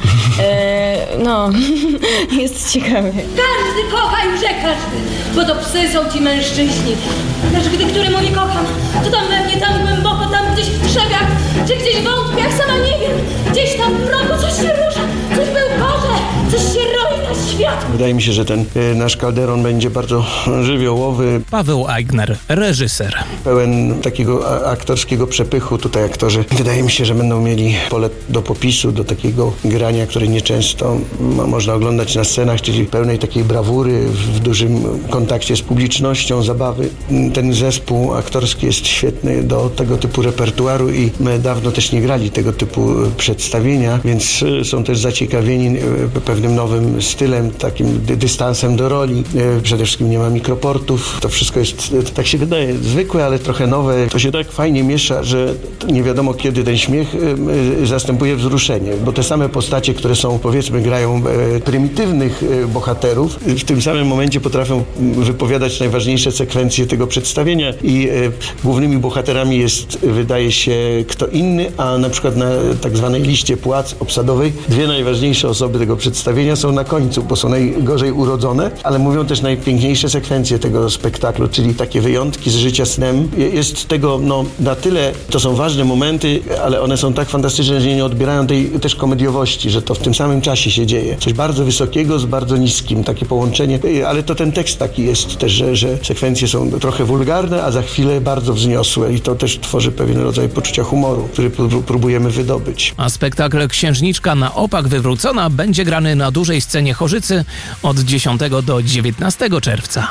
No, jest ciekawie. Każdy kocha już jak każdy, bo to psy są ci mężczyźni. Lecz gdy który mówi kocham, to tam we mnie, tam głęboko, tam gdzieś w krzewach, czy gdzieś w wątpiach, sama nie wiem. Gdzieś tam w rogu coś się rusza, coś bełkocze, coś się roi na świat. Wydaje mi się, że ten nasz Calderon będzie bardzo żywiołowy. Paweł Aigner, reżyser. Pełen takiego aktorskiego przepychu. Tutaj aktorzy, wydaje mi się, że będą mieli pole do popisu, do takiego grania, które nieczęsto można oglądać na scenach, czyli pełnej takiej brawury, w dużym kontakcie z publicznością, zabawy. Ten zespół aktorski jest świetny do tego typu repertuaru i my dawno też nie grali tego typu przedstawienia, więc są też zaciekawieni pewnym nowym stylem, takim dystansem do roli. Przede wszystkim nie ma mikroportów. To wszystko jest, tak się wydaje, zwykłe, ale trochę nowe. To się tak fajnie miesza, że nie wiadomo, kiedy ten śmiech zastępuje wzruszenie, bo te same postacie, które są, powiedzmy, grają prymitywnych bohaterów, w tym samym momencie potrafią wypowiadać najważniejsze sekwencje tego przedstawienia i głównymi bohaterami jest, wydaje się, kto inny, a na przykład na tak zwanej liście płac obsadowej 2 najważniejsze osoby tego przedstawienia są na końcu, bo są najgorzej urodzone, ale mówią też najpiękniejsze sekwencje tego spektaklu, czyli takie wyjątki z życia snem. Jest tego, na tyle, to są ważne momenty, ale one są tak fantastyczne, że nie odbierają tej też komediowości, że to w tym samym czasie się dzieje. Coś bardzo wysokiego z bardzo niskim, takie połączenie, ale to ten tekst taki jest też, że sekwencje są trochę wulgarne, a za chwilę bardzo wzniosłe i to też tworzy pewien rodzaj poczucia humoru, który próbujemy wydobyć. A spektakl Księżniczka na opak wywrócona będzie grany na dużej scenie Chorzycy od 10 do 19 czerwca.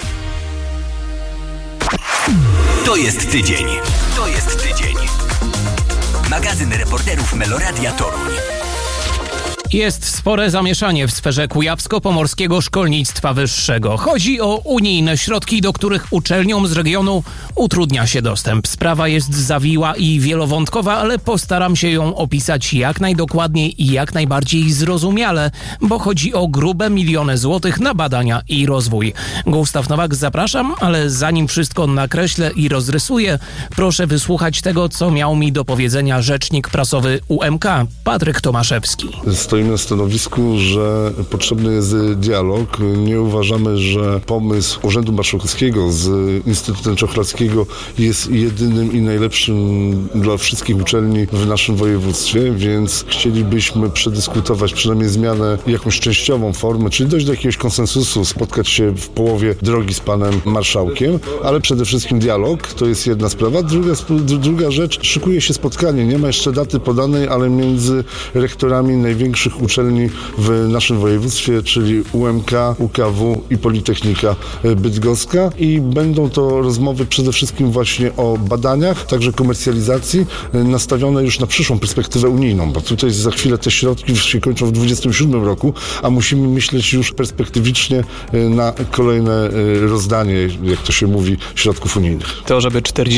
To jest tydzień. To jest tydzień. Magazyn reporterów Meloradia Toruń. Jest spore zamieszanie w sferze kujawsko-pomorskiego szkolnictwa wyższego. Chodzi o unijne środki, do których uczelniom z regionu utrudnia się dostęp. Sprawa jest zawiła i wielowątkowa, ale postaram się ją opisać jak najdokładniej i jak najbardziej zrozumiale, bo chodzi o grube miliony złotych na badania i rozwój. Gustaw Nowak, zapraszam, ale zanim wszystko nakreślę i rozrysuję, proszę wysłuchać tego, co miał mi do powiedzenia rzecznik prasowy UMK, Patryk Tomaszewski. Stoimy na stanowisku, że potrzebny jest dialog. Nie uważamy, że pomysł Urzędu Marszałkowskiego z Instytutem Czochralskiego jest jedynym i najlepszym dla wszystkich uczelni w naszym województwie, więc chcielibyśmy przedyskutować przynajmniej zmianę, jakąś częściową formę, czyli dojść do jakiegoś konsensusu, spotkać się w połowie drogi z panem marszałkiem, ale przede wszystkim dialog, to jest jedna sprawa. Druga rzecz, szykuje się spotkanie, nie ma jeszcze daty podanej, ale między rektorami największych uczelni w naszym województwie, czyli UMK, UKW i Politechnika Bydgoska, i będą to rozmowy przede wszystkim właśnie o badaniach, także komercjalizacji, nastawione już na przyszłą perspektywę unijną, bo tutaj za chwilę te środki się kończą w 2027 roku, a musimy myśleć już perspektywicznie na kolejne rozdanie, jak to się mówi, środków unijnych. To, żeby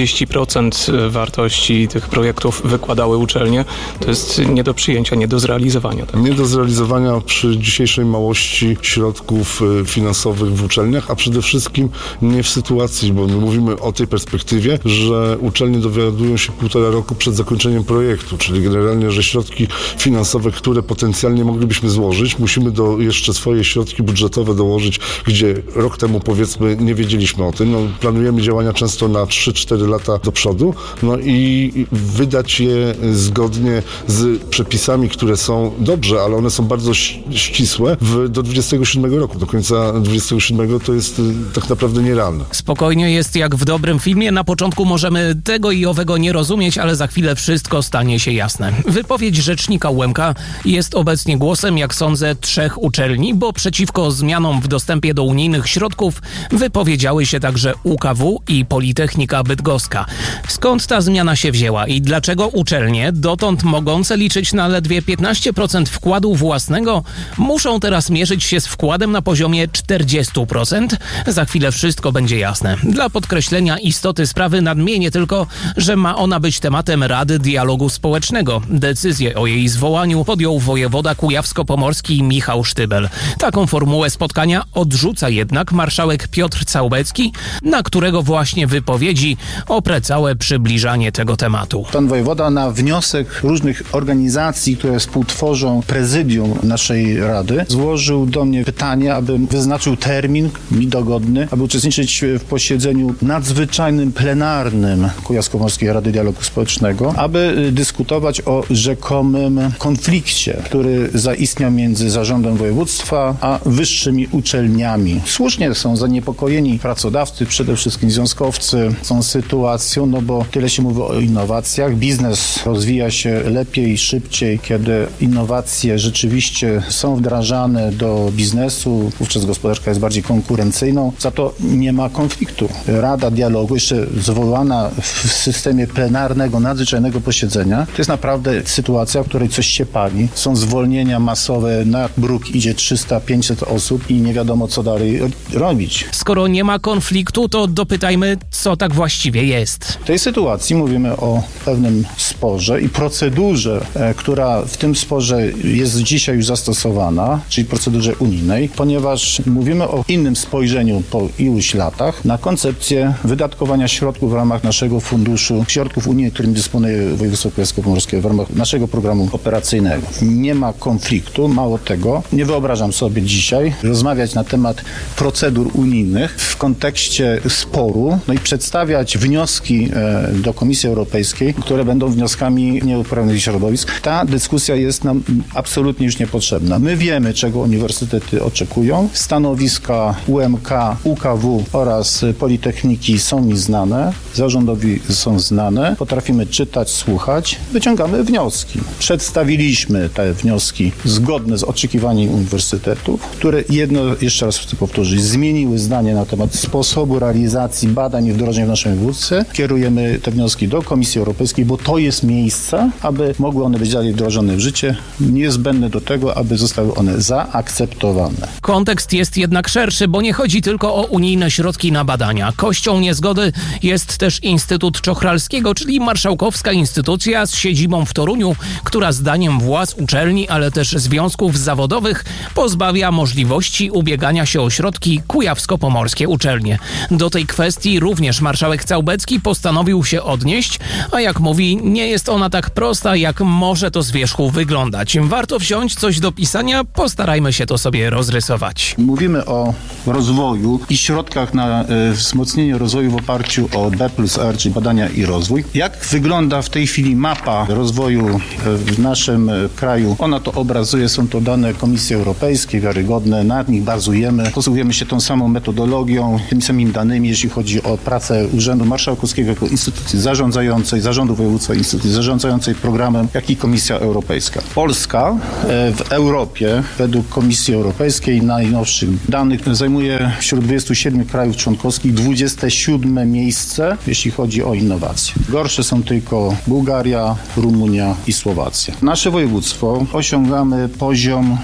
40% wartości tych projektów wykładały uczelnie, to jest nie do przyjęcia, nie do zrealizowania. Tak? Nie do zrealizowania przy dzisiejszej małości środków finansowych w uczelniach, a przede wszystkim nie w sytuacji, bo my mówimy o tej perspektywie, że uczelnie dowiadują się 1,5 roku przed zakończeniem projektu, czyli generalnie, że środki finansowe, które potencjalnie moglibyśmy złożyć, musimy jeszcze swoje środki budżetowe dołożyć, gdzie rok temu, powiedzmy, nie wiedzieliśmy o tym. Planujemy działania często na 3-4 lata do przodu, i wydać je zgodnie z przepisami, które są dobrze, ale one są bardzo ścisłe do 27 roku. Do końca 27 to jest tak naprawdę nierealne. Spokojnie, jest jak w dobrym filmie. Na początku możemy tego i owego nie rozumieć, ale za chwilę wszystko stanie się jasne. Wypowiedź rzecznika UMK jest obecnie głosem, jak sądzę, 3 uczelni, bo przeciwko zmianom w dostępie do unijnych środków wypowiedziały się także UKW i Politechnika Bydgoska. Skąd ta zmiana się wzięła i dlaczego uczelnie, dotąd mogące liczyć na ledwie 15% wkładu własnego, muszą teraz mierzyć się z wkładem na poziomie 40%? Za chwilę wszystko będzie jasne. Dla podkreślenia istoty sprawy nadmienię tylko, że ma ona być tematem Rady Dialogu Społecznego. Decyzję o jej zwołaniu podjął wojewoda kujawsko-pomorski Michał Sztybel. Taką formułę spotkania odrzuca jednak marszałek Piotr Całbecki, na którego właśnie wypowiedzi oprę całe przybliżanie tego tematu. Pan wojewoda na wniosek różnych organizacji, które współtworzą prezydium naszej rady, złożył do mnie pytanie, abym wyznaczył termin mi dogodny, aby uczestniczyć w posiedzeniu nadzwyczajnym, plenarnym Kujawsko-Pomorskiej Rady Dialogu Społecznego, aby dyskutować o rzekomym konflikcie, który zaistniał między zarządem województwa a wyższymi uczelniami. Słusznie są zaniepokojeni pracodawcy, przede wszystkim związkowcy, tą sytuacją, bo tyle się mówi o innowacjach. Biznes rozwija się lepiej i szybciej, kiedy innowacje rzeczywiście są wdrażane do biznesu, wówczas gospodarka jest bardziej konkurencyjną. Za to nie ma konfliktu. Rada Dialogu, jeszcze zwołana w systemie plenarnego, nadzwyczajnego posiedzenia, to jest naprawdę sytuacja, w której coś się pali. Są zwolnienia masowe, na bruk idzie 300-500 osób i nie wiadomo, co dalej robić. Skoro nie ma konfliktu, to dopytajmy, co tak właściwie jest. W tej sytuacji mówimy o pewnym sporze i procedurze, która w tym sporze jest dzisiaj już zastosowana, czyli procedurze unijnej, ponieważ mówimy o innym spojrzeniu po iluś latach na koncepcję wydatkowania środków w ramach naszego funduszu, środków unijnych, którym dysponuje województwo kujawsko-pomorskie w ramach naszego programu operacyjnego. Nie ma konfliktu, mało tego, nie wyobrażam sobie dzisiaj rozmawiać na temat procedur unijnych w kontekście sporu, i przedstawiać wnioski do Komisji Europejskiej, które będą wnioskami nieuprawnionych środowisk. Ta dyskusja jest nam absolutnie już niepotrzebna. My wiemy, czego uniwersytety oczekują. Stanowiska UMK, UKW oraz Politechniki są mi znane, zarządowi są znane. Potrafimy czytać, słuchać. Wyciągamy wnioski. Przedstawiliśmy te wnioski zgodne z oczekiwaniami uniwersytetów, które jeszcze raz chcę powtórzyć, zmieniły zdanie na temat sposobu realizacji badań i wdrożeń w naszym województwie. Kierujemy te wnioski do Komisji Europejskiej, bo to jest miejsce, aby mogły one być dalej wdrożone w życie. niezbędne do tego, aby zostały one zaakceptowane. Kontekst jest jednak szerszy, bo nie chodzi tylko o unijne środki na badania. Kością niezgody jest też Instytut Czochralskiego, czyli marszałkowska instytucja z siedzibą w Toruniu, która zdaniem władz uczelni, ale też związków zawodowych pozbawia możliwości ubiegania się o środki kujawsko-pomorskie uczelnie. Do tej kwestii również marszałek Całbecki postanowił się odnieść, a jak mówi, nie jest ona tak prosta, jak może to z wierzchu wyglądać. Warto wziąć coś do pisania, postarajmy się to sobie rozrysować. Mówimy o rozwoju i środkach na wzmocnienie rozwoju w oparciu o B+R, czyli badania i rozwój. Jak wygląda w tej chwili mapa rozwoju w naszym kraju? Ona to obrazuje, są to dane Komisji Europejskiej, wiarygodne, na nich bazujemy. Posługujemy się tą samą metodologią, tymi samymi danymi, jeśli chodzi o pracę Urzędu Marszałkowskiego jako instytucji zarządzającej, Zarządu Województwa instytucji zarządzającej programem, jak i Komisja Europejska. Polska w Europie, według Komisji Europejskiej, najnowszych danych, zajmuje wśród 27 krajów członkowskich 27 miejsce, jeśli chodzi o innowacje. Gorsze są tylko Bułgaria, Rumunia i Słowacja. Nasze województwo osiągamy poziom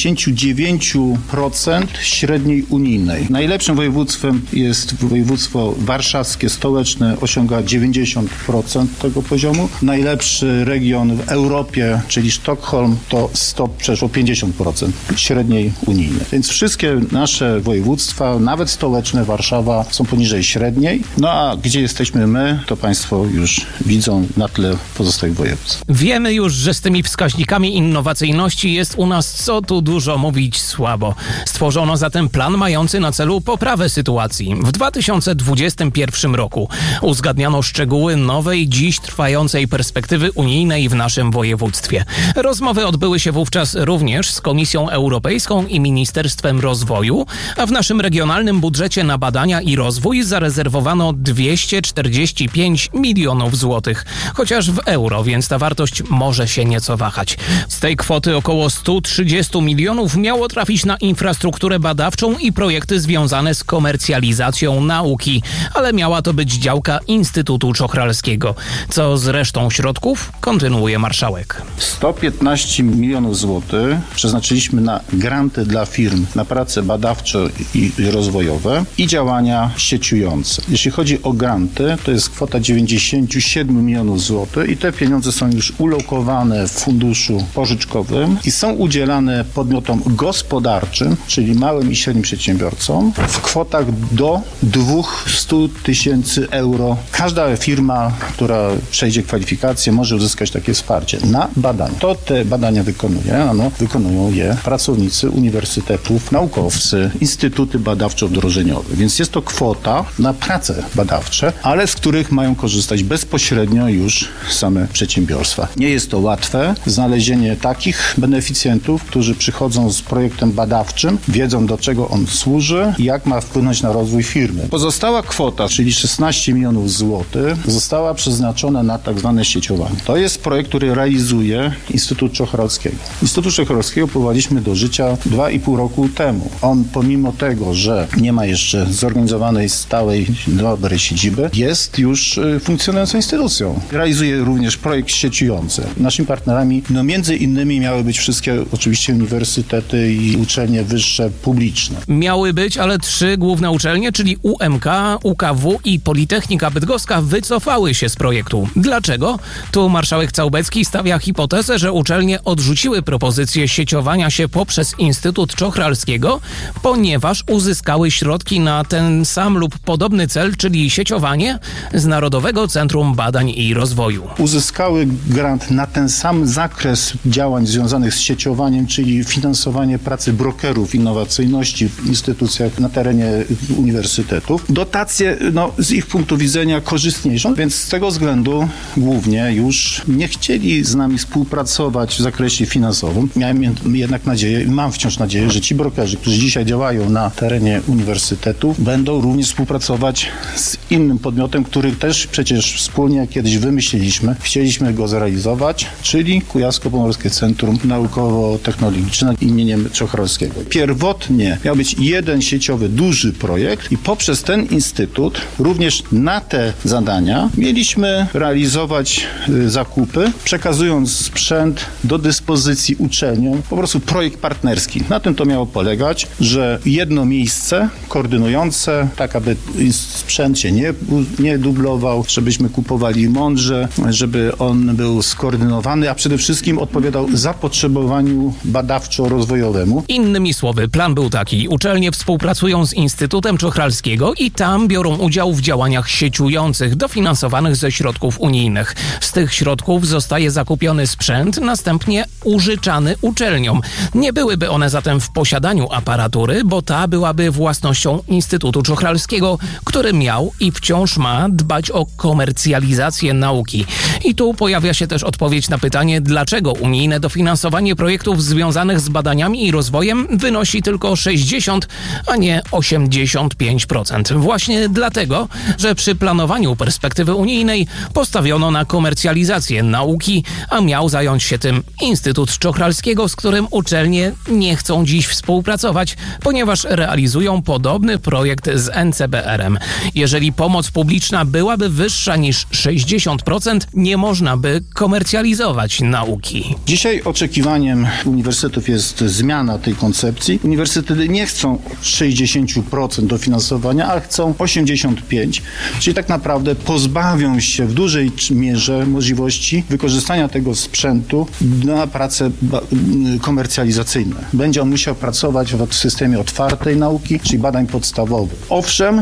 59% średniej unijnej. Najlepszym województwem jest województwo warszawskie, stołeczne, osiąga 90% tego poziomu. Najlepszy region w Europie, czyli Sztokholm, to przeszło 50% średniej unijnej. Więc wszystkie nasze województwa, nawet stołeczne, Warszawa, są poniżej średniej. No a gdzie jesteśmy my, to Państwo już widzą na tle pozostałych województw. Wiemy już, że z tymi wskaźnikami innowacyjności jest u nas, co tu dużo mówić, słabo. Stworzono zatem plan mający na celu poprawę sytuacji. W 2021 roku uzgadniano szczegóły nowej, dziś trwającej perspektywy unijnej w naszym województwie. Rozmowy odbyły się wówczas również z Komisją Europejską i Ministerstwem Rozwoju, a w naszym regionalnym budżecie na badania i rozwój zarezerwowano 245 milionów złotych, chociaż w euro, więc ta wartość może się nieco wahać. Z tej kwoty około 130 milionów miało trafić na infrastrukturę badawczą i projekty związane z komercjalizacją nauki, ale miała to być działka Instytutu Czochralskiego. Co z resztą środków? Kontynuuje marszałek. 115 milionów złotych przeznaczyliśmy na granty dla firm, na prace badawcze i rozwojowe i działania sieciujące. Jeśli chodzi o granty, to jest kwota 97 milionów złotych i te pieniądze są już ulokowane w funduszu pożyczkowym i są udzielane podmiotom gospodarczym, czyli małym i średnim przedsiębiorcom, w kwotach do 200 tysięcy euro. Każda firma, która przejdzie kwalifikację, może uzyskać takie wsparcie na badania. To te badania wykonują je pracownicy uniwersytetów, naukowcy, instytuty badawczo-wdrożeniowe. Więc jest to kwota na prace badawcze, ale z których mają korzystać bezpośrednio już same przedsiębiorstwa. Nie jest to łatwe. Znalezienie takich beneficjentów, którzy przychodzą z projektem badawczym, wiedzą, do czego on służy i jak ma wpłynąć na rozwój firmy. Pozostała kwota, czyli 16 milionów złotych, została przeznaczona na tak zwane sieciowanie. To jest projekt, który realizuje Instytut Czochralskiego. Instytut Czochralskiego powołaliśmy do życia 2,5 roku temu. On, pomimo tego, że nie ma jeszcze zorganizowanej stałej, dobrej siedziby, jest już funkcjonującą instytucją. Realizuje również projekt sieciujący. Naszymi partnerami, między innymi miały być wszystkie oczywiście uniwersytety i uczelnie wyższe, publiczne. Miały być, ale 3 główne uczelnie, czyli UMK, UKW i Politechnika Bydgoska, wycofały się z projektu. Dlaczego? Tu marszałek Całbecki stawia hipotezę, że uczelnie odrzuciły propozycję sieciowania się poprzez Instytut Czochralskiego, ponieważ uzyskały środki na ten sam lub podobny cel, czyli sieciowanie z Narodowego Centrum Badań i Rozwoju. Uzyskały grant na ten sam zakres działań związanych z sieciowaniem, czyli finansowanie pracy brokerów innowacyjności w instytucjach na terenie uniwersytetów. Dotacje, z ich punktu widzenia korzystniejszą, więc z tego względu głównie już nie chcieli z nami współpracować w zakresie finansowym. Miałem jednak nadzieję i mam wciąż nadzieję, że ci brokerzy, którzy dzisiaj działają na terenie uniwersytetu, będą również współpracować z innym podmiotem, który też przecież wspólnie kiedyś wymyśliliśmy, chcieliśmy go zrealizować, czyli Kujawsko-Pomorskie Centrum Naukowo-Technologiczne imieniem Czochralskiego. Pierwotnie miał być jeden sieciowy, duży projekt i poprzez ten instytut również na te zadania mieliśmy realizować zakupy, przekazując sprzęt do dyspozycji uczelniom po prostu projekt partnerski. Na tym to miało polegać, że jedno miejsce koordynujące, tak aby sprzęt się nie dublował, żebyśmy kupowali mądrze, żeby on był skoordynowany, a przede wszystkim odpowiadał zapotrzebowaniu badawczo-rozwojowemu. Innymi słowy, plan był taki. Uczelnie współpracują z Instytutem Czochralskiego i tam biorą udział w działaniach sieciujących, dofinansowanych ze środków unijnych. Z tych środków zostaje zakupiony sprzęt, następnie użyczany uczelniom. Nie byłyby one zatem w posiadaniu aparatury, bo ta byłaby własnością Instytutu Czochralskiego, który miał i wciąż ma dbać o komercjalizację nauki. I tu pojawia się też odpowiedź na pytanie, dlaczego unijne dofinansowanie projektów związanych z badaniami i rozwojem wynosi tylko 60, a nie 85%. Właśnie dlatego, że przy planowaniu perspektywy unijnej postawiono na komercjalizację nauki, a miał zająć się tym Instytut Czochralskiego, z którym uczelnie nie chcą dziś współpracować, ponieważ realizują podobny projekt z NCBR-em. Jeżeli pomoc publiczna byłaby wyższa niż 60%, nie można by komercjalizować nauki. Dzisiaj oczekiwaniem uniwersytetów jest zmiana tej koncepcji. Uniwersytety nie chcą 60% dofinansowania, ale chcą 85%, czyli tak naprawdę pozbawią się w dużej mierze możliwości wykorzystania tego sprzętu na prace komercjalizacyjne. Będzie on musiał pracować w systemie otwartej nauki, czyli badań podstawowych. Owszem,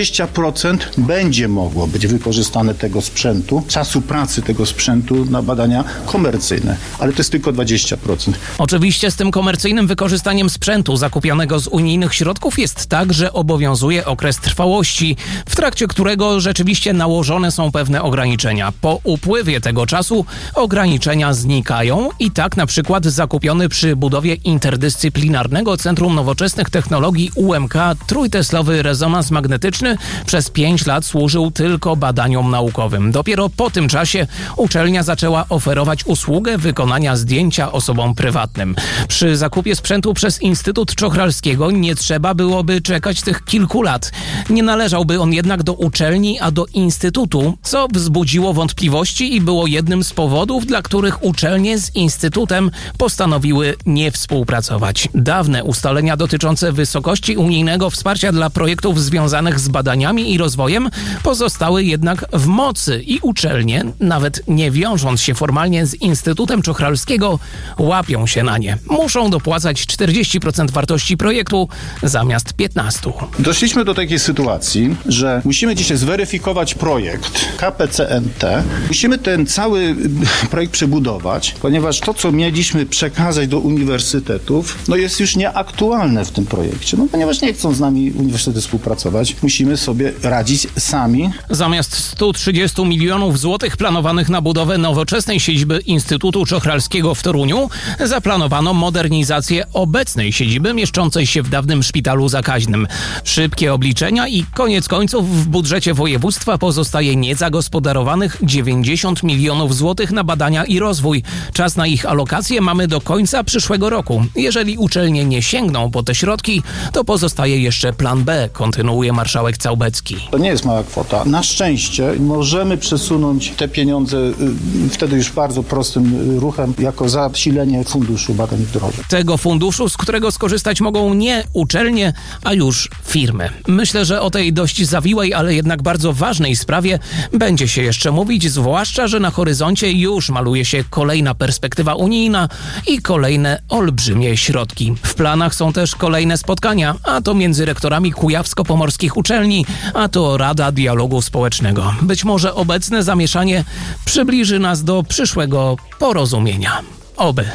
20% będzie mogło być wykorzystane tego sprzętu, czasu pracy tego sprzętu na badania komercyjne, ale to jest tylko 20%. Oczywiście z tym komercyjnym wykorzystaniem sprzętu zakupionego z unijnych środków jest tak, że obowiązuje okres trwałości, w trakcie którego rzeczywiście nałożone są pewne ograniczenia. Po upływie tego czasu ograniczenia znikają i tak na przykład zakupiony przy budowie interdyscyplinarnego Centrum Nowoczesnych Technologii UMK trójteslowy rezonans magnetyczny przez 5 lat służył tylko badaniom naukowym. Dopiero po tym czasie uczelnia zaczęła oferować usługę wykonania zdjęcia osobom prywatnym. Przy zakupie sprzętu przez Instytut Czochralskiego nie trzeba byłoby czekać tych kilku lat. Nie należałby on jednak do uczelni, a do Instytutu, co wzbudziło wątpliwości i było jednym z powodów, dla których uczelnie z Instytutem postanowiły nie współpracować. Dawne ustalenia dotyczące wysokości unijnego wsparcia dla projektów związanych z badaniami i rozwojem pozostały jednak w mocy i uczelnie, nawet nie wiążąc się formalnie z Instytutem Czochralskiego, łapią się na nie. Muszą dopłacać 40% wartości projektu zamiast 15%. Doszliśmy do takiej sytuacji, że musimy dzisiaj zweryfikować projekt KPCNT. Musimy ten cały projekt przebudować, ponieważ to, co mieliśmy przekazać do uniwersytetów, jest już nieaktualne w tym projekcie. Ponieważ nie chcą z nami uniwersytety współpracować, musimy sobie radzić sami. Zamiast 130 milionów złotych planowanych na budowę nowoczesnej siedziby Instytutu Czochralskiego w Toruniu, zaplanowano modernizację obecnej siedziby mieszczącej się w dawnym szpitalu zakaźnym. Szybkie obliczenia i koniec końców w budżecie województwa pozostaje niezagospodarowanych 90 milionów złotych na badania i rozwój. Czas na ich alokację mamy do końca przyszłego roku. Jeżeli uczelnie nie sięgną po te środki, to pozostaje jeszcze plan B, kontynuuje marszałek Całbecki. To nie jest mała kwota. Na szczęście możemy przesunąć te pieniądze wtedy już bardzo prostym ruchem jako zasilenie Funduszu Badań Wdrożeń. Tego funduszu, z którego skorzystać mogą nie uczelnie, a już firmy. Myślę, że o tej dość zawiłej, ale jednak bardzo ważnej sprawie będzie się jeszcze mówić, zwłaszcza, że na horyzoncie już maluje się kolejna perspektywa unijna i kolejne olbrzymie środki. W planach są też kolejne spotkania, a to między rektorami kujawsko-pomorskich uczelni, a to Rada Dialogu Społecznego. Być może obecne zamieszanie przybliży nas do przyszłego porozumienia. Oby.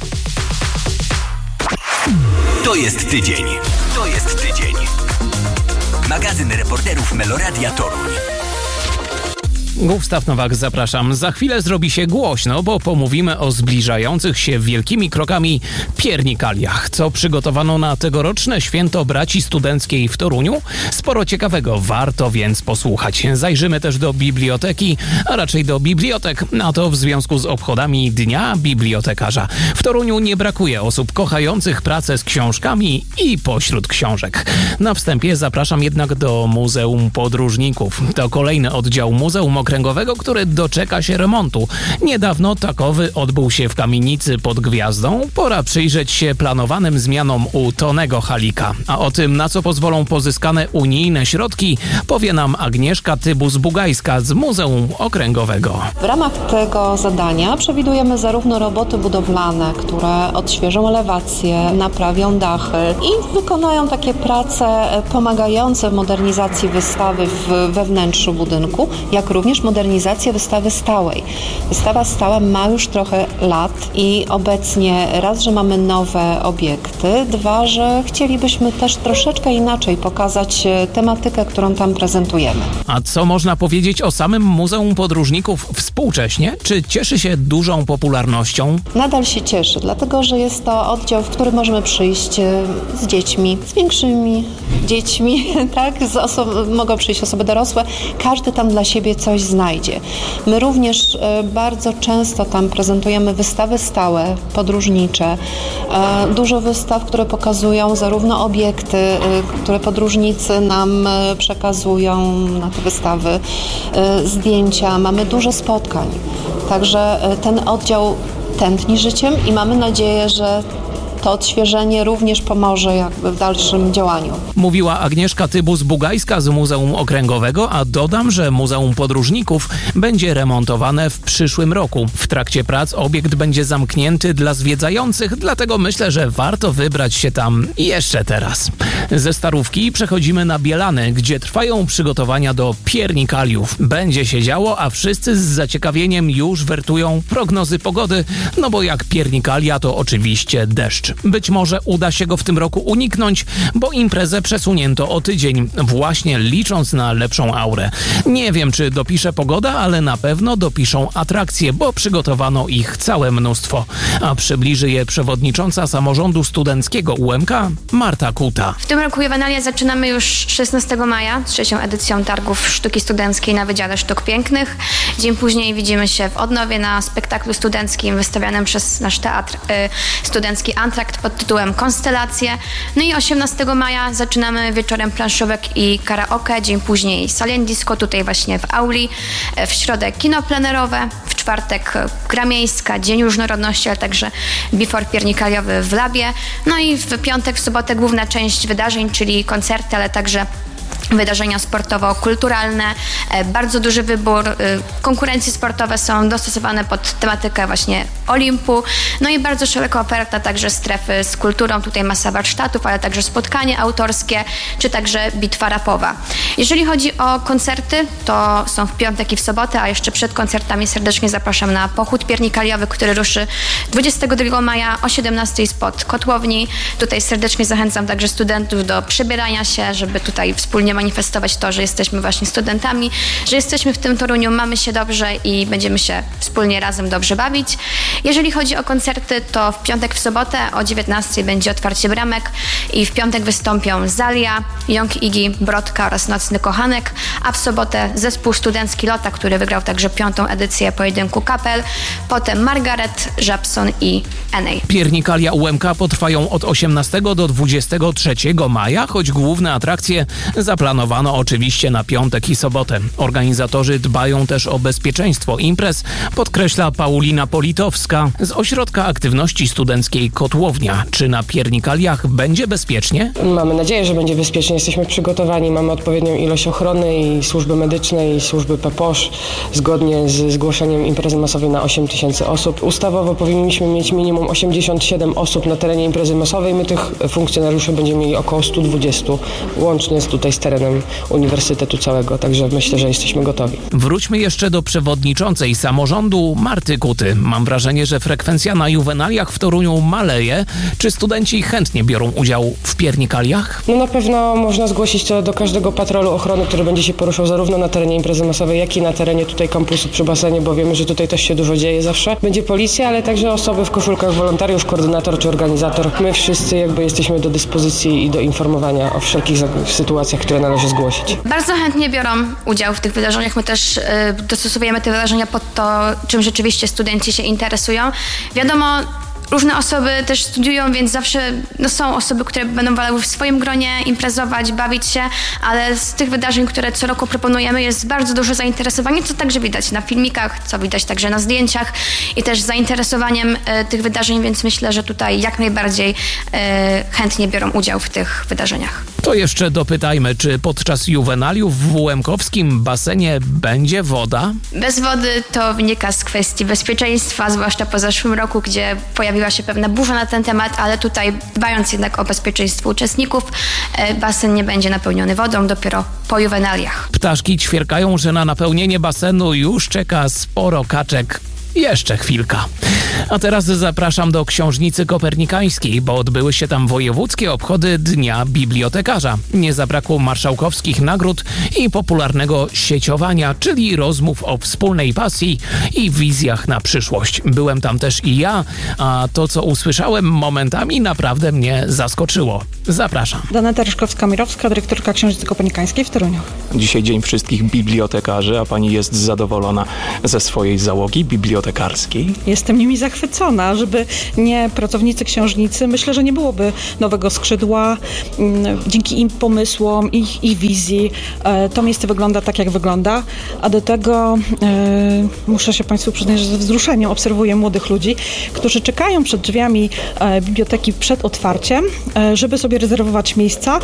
To jest tydzień. To jest tydzień. Magazyn reporterów Meloradia Toruń. Gustaw Nowak, zapraszam. Za chwilę zrobi się głośno, bo pomówimy o zbliżających się wielkimi krokami piernikaliach. Co przygotowano na tegoroczne święto braci studenckiej w Toruniu? Sporo ciekawego, warto więc posłuchać. Zajrzymy też do biblioteki, a raczej do bibliotek, a to w związku z obchodami Dnia Bibliotekarza. W Toruniu nie brakuje osób kochających pracę z książkami i pośród książek. Na wstępie zapraszam jednak do Muzeum Podróżników. To kolejny oddział muzeum Okręgowego, który doczeka się remontu. Niedawno takowy odbył się w kamienicy pod Gwiazdą. Pora przyjrzeć się planowanym zmianom u Tonego Halika. A o tym, na co pozwolą pozyskane unijne środki, powie nam Agnieszka Tybus-Bugajska z Muzeum Okręgowego. W ramach tego zadania przewidujemy zarówno roboty budowlane, które odświeżą elewacje, naprawią dachy i wykonają takie prace pomagające w modernizacji wystawy we wnętrzu budynku, jak również modernizację wystawy stałej. Wystawa stała ma już trochę lat i obecnie raz, że mamy nowe obiekty, dwa, że chcielibyśmy też troszeczkę inaczej pokazać tematykę, którą tam prezentujemy. A co można powiedzieć o samym Muzeum Podróżników współcześnie? Czy cieszy się dużą popularnością? Nadal się cieszy, dlatego że jest to oddział, w który możemy przyjść z dziećmi, z większymi dziećmi, tak? Mogą przyjść osoby dorosłe. Każdy tam dla siebie coś znajdzie. My również bardzo często tam prezentujemy wystawy stałe, podróżnicze. Dużo wystaw, które pokazują zarówno obiekty, które podróżnicy nam przekazują na te wystawy, zdjęcia. Mamy dużo spotkań. Także ten oddział tętni życiem i mamy nadzieję, że to odświeżenie również pomoże jakby w dalszym działaniu. Mówiła Agnieszka Tybus-Bugajska z Muzeum Okręgowego, a dodam, że Muzeum Podróżników będzie remontowane w przyszłym roku. W trakcie prac obiekt będzie zamknięty dla zwiedzających, dlatego myślę, że warto wybrać się tam jeszcze teraz. Ze Starówki przechodzimy na Bielany, gdzie trwają przygotowania do piernikaliów. Będzie się działo, a wszyscy z zaciekawieniem już wertują prognozy pogody, no bo jak piernikalia to oczywiście deszcz. Być może uda się go w tym roku uniknąć, bo imprezę przesunięto o tydzień, właśnie licząc na lepszą aurę. Nie wiem, czy dopisze pogoda, ale na pewno dopiszą atrakcje, bo przygotowano ich całe mnóstwo. A przybliży je przewodnicząca samorządu studenckiego UMK Marta Kuta. W tym roku Juvenalia zaczynamy już 16 maja z 3. edycją Targów Sztuki Studenckiej na Wydziale Sztuk Pięknych. Dzień później widzimy się w Odnowie na spektaklu studenckim wystawianym przez nasz teatr studencki Antrakt pod tytułem Konstelacje. No i 18 maja zaczynamy wieczorem planszówek i karaoke, dzień później Salon Disco tutaj właśnie w auli, w środę kino plenerowe, w czwartek gra miejska, Dzień Różnorodności, ale także bifor piernikaliowy w Labie. No i w piątek, w sobotę główna część wydarzeń, czyli koncerty, ale także wydarzenia sportowo-kulturalne, bardzo duży wybór, konkurencje sportowe są dostosowane pod tematykę właśnie Olimpu, no i bardzo szeroka oferta, także strefy z kulturą, tutaj masa warsztatów, ale także spotkanie autorskie, czy także bitwa rapowa. Jeżeli chodzi o koncerty, to są w piątek i w sobotę, a jeszcze przed koncertami serdecznie zapraszam na pochód piernikaliowy, który ruszy 22 maja o 17 spod Kotłowni. Tutaj serdecznie zachęcam także studentów do przebierania się, żeby tutaj wspólnie manifestować to, że jesteśmy właśnie studentami, że jesteśmy w tym Toruniu, mamy się dobrze i będziemy się wspólnie razem dobrze bawić. Jeżeli chodzi o koncerty, to w piątek, w sobotę o 19 będzie otwarcie bramek i w piątek wystąpią Zalia, Young Iggy, Brodka oraz Nocny Kochanek, a w sobotę zespół studencki Lota, który wygrał także 5. edycję pojedynku kapel, potem Margaret, Żabson i Enej. Piernikalia UMK potrwają od 18 do 23 maja, choć główne atrakcje zaplanowano oczywiście na piątek i sobotę. Organizatorzy dbają też o bezpieczeństwo imprez, podkreśla Paulina Politowska z Ośrodka Aktywności Studenckiej Kotłownia. Czy na piernikaliach będzie bezpiecznie? Mamy nadzieję, że będzie bezpiecznie. Jesteśmy przygotowani, mamy odpowiednią ilość ochrony i służby medycznej, i służby PPOSZ, zgodnie z zgłoszeniem imprezy masowej na 8 000 osób. Ustawowo powinniśmy mieć minimum 87 osób na terenie imprezy masowej. My tych funkcjonariuszy będziemy mieli około 120, łącznie tutaj z terenem uniwersytetu całego, także myślę, że jesteśmy gotowi. Wróćmy jeszcze do przewodniczącej samorządu Marty Kuty. Mam wrażenie, że frekwencja na juwenaliach w Toruniu maleje. Czy studenci chętnie biorą udział w piernikaliach? No na pewno można zgłosić to do każdego patrolu ochrony, który będzie się poruszał zarówno na terenie imprezy masowej, jak i na terenie tutaj kampusu przy basenie, bo wiemy, że tutaj też się dużo dzieje zawsze. Będzie policja, ale także osoby w koszulkach wolontariusz, koordynator czy organizator. My wszyscy jakby jesteśmy do dyspozycji i do informowania o wszelkich sytuacjach, które należy zgłosić. Bardzo chętnie biorą udział w tych wydarzeniach. My też dostosowujemy te wydarzenia pod to, czym rzeczywiście studenci się interesują. Wiadomo, Różne osoby też studiują, więc zawsze są osoby, które będą wolały w swoim gronie imprezować, bawić się, ale z tych wydarzeń, które co roku proponujemy, jest bardzo duże zainteresowanie, co także widać na filmikach, co widać także na zdjęciach i też zainteresowaniem tych wydarzeń, więc myślę, że tutaj jak najbardziej chętnie biorą udział w tych wydarzeniach. To jeszcze dopytajmy, czy podczas juwenaliów w Łemkowskim basenie będzie woda? Bez wody to wynika z kwestii bezpieczeństwa, zwłaszcza po zeszłym roku, gdzie pojawiła się pewna burza na ten temat, ale tutaj dbając jednak o bezpieczeństwo uczestników, basen nie będzie napełniony wodą dopiero po juwenaliach. Ptaszki ćwierkają, że na napełnienie basenu już czeka sporo kaczek. Jeszcze chwilka. A teraz zapraszam do Książnicy Kopernikańskiej, bo odbyły się tam wojewódzkie obchody Dnia Bibliotekarza. Nie zabrakło marszałkowskich nagród i popularnego sieciowania, czyli rozmów o wspólnej pasji i wizjach na przyszłość. Byłem tam też i ja, a to, co usłyszałem, momentami naprawdę mnie zaskoczyło. Zapraszam. Danuta Ryszkowska-Mirowska, dyrektorka Książnicy Kopernikańskiej w Toruniu. Dzisiaj Dzień Wszystkich Bibliotekarzy, a pani jest zadowolona ze swojej załogi bibliotekarskiej? Jestem nimi zachwycona, żeby nie pracownicy książnicy, myślę, że nie byłoby nowego skrzydła. Dzięki im pomysłom, ich wizji to miejsce wygląda tak, jak wygląda, a do tego muszę się Państwu przyznać, że ze wzruszeniem obserwuję młodych ludzi, którzy czekają przed drzwiami biblioteki przed otwarciem, żeby sobie rezerwować miejsca.